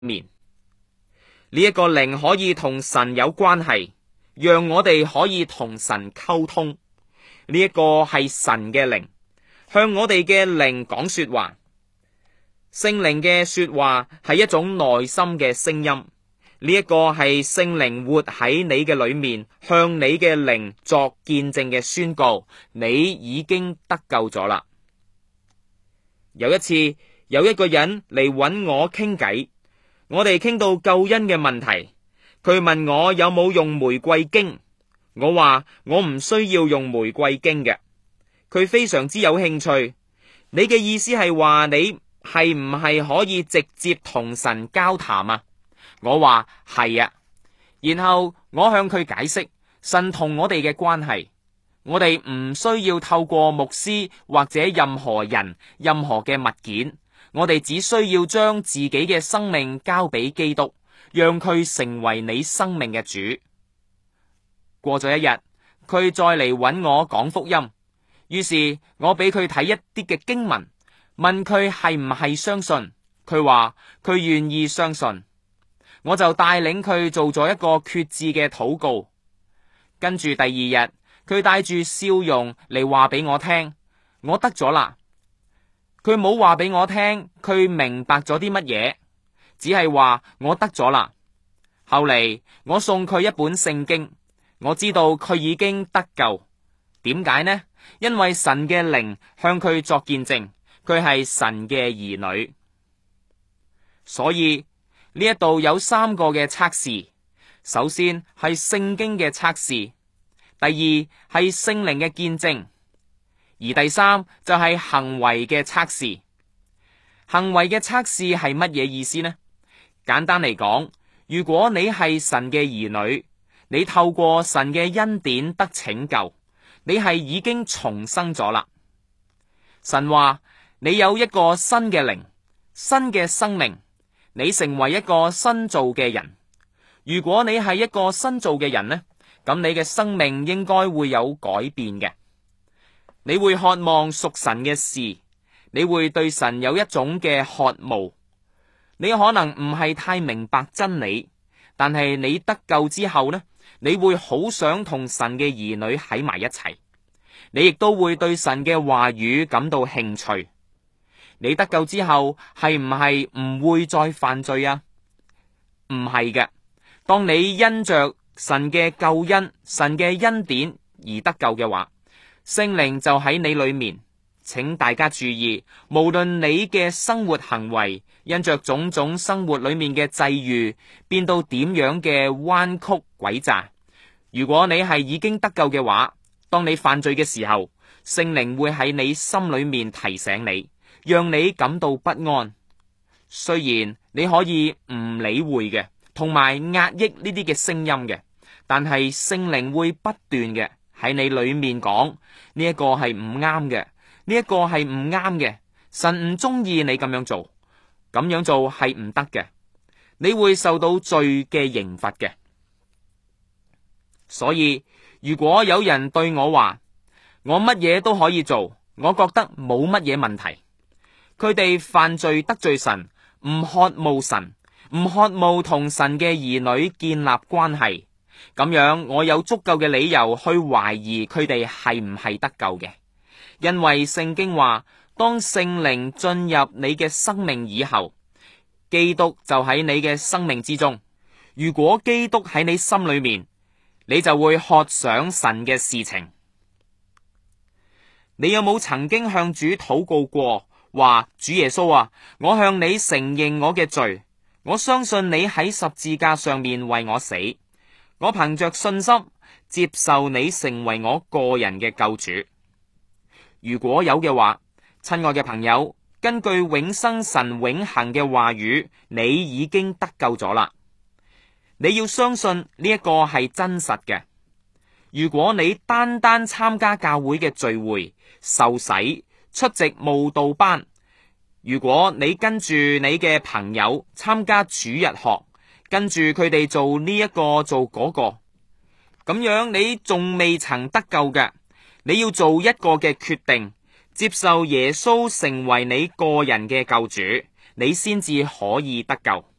面。呢一個靈可以同神有關係，讓我哋可以同神溝通。呢一個係神嘅靈，向我哋嘅靈講說話。聖靈嘅說話係一種內心嘅聲音。呢一個係聖靈活喺你嘅裏面，向你嘅靈作見證嘅宣告，你已經得救咗啦。有一次，有一個人嚟揾我傾偈，我哋傾到救恩嘅問題，佢問我有冇用玫瑰經，我話我唔需要用玫瑰經嘅。佢非常之有興趣，你嘅意思係話你係唔係可以直接同神交談啊？我話係啊，然後我向佢解釋神同我哋嘅關係，我哋唔需要透過牧師或者任何人、任何嘅物件，我哋只需要將自己嘅生命交俾基督，讓佢成為你生命嘅主。過咗一日，佢再嚟揾我講福音，於是我俾佢睇一啲嘅經文，問佢係唔係相信，佢話佢願意相信。我就帶領佢做咗一個決志嘅禱告，跟住第二日佢帶住笑容嚟話俾我聽，我得咗啦。佢冇話俾我聽佢明白咗啲乜嘢，只係話我得咗啦。後嚟我送佢一本聖經，我知道佢已經得救。點解呢？因為神嘅靈向佢作見證，佢係神嘅兒女。所以呢一度有三個嘅測試，首先係聖經嘅測試，第二係聖靈嘅見證，而第三就係行為嘅測試。行為嘅測試係乜嘢意思呢？簡單嚟講，如果你係神嘅兒女，你透過神嘅恩典得拯救，你係已經重生咗啦。神話你有一個新嘅靈，新嘅生命。你成為一個新造嘅人。如果你係一個新造嘅人呢，咁你嘅生命應該會有改變嘅。你會渴望屬神嘅事，你會對神有一種嘅渴慕。你可能唔係太明白真理，但係你得救之後呢，你會好想同神嘅兒女喺埋一齊。你亦都會對神嘅話語感到興趣。你得救之後係唔係唔會再犯罪啊？唔係嘅。當你因着神嘅救恩、神嘅恩典而得救嘅話，聖靈就喺你裏面。請大家注意，無論你嘅生活行為因着種種生活裏面嘅際遇變到點樣嘅彎曲詭詐，如果你係已經得救嘅話，當你犯罪嘅時候，聖靈會喺你心裏面提醒你，讓你感到不安。雖然你可以唔理會嘅，同埋壓抑呢啲嘅聲音嘅，但係聖靈會不斷嘅喺你裏面講，呢一個係唔啱嘅，呢一個係唔啱嘅，神唔中意你咁樣做，咁樣做係唔得嘅，你會受到罪嘅刑罰嘅。所以如果有人對我話，我乜嘢都可以做，我覺得冇乜嘢問題。佢哋犯罪得罪神，唔渴慕神，唔渴慕同神嘅兒女建立關係，咁樣我有足夠嘅理由去懷疑佢哋係唔係得救嘅。因為聖經話，當聖靈進入你嘅生命以後，基督就喺你嘅生命之中。如果基督喺你心裏面，你就會渴想神嘅事情。你有冇曾經向主禱告過，話主耶穌啊，我向你承認我嘅罪，我相信你喺十字架上面為我死，我憑着信心接受你成為我個人嘅救主。如果有嘅話，親愛嘅朋友，根據永生神永恆嘅話語，你已經得救咗啦。你要相信呢一個係真實嘅。如果你單單參加教會嘅聚會、受洗、出席慕道班，如果你跟住你嘅朋友參加主日學，跟住佢哋做呢一個做嗰個，咁樣你仲未曾得救嘅，你要做一個嘅決定，接受耶穌成為你個人嘅救主，你先至可以得救。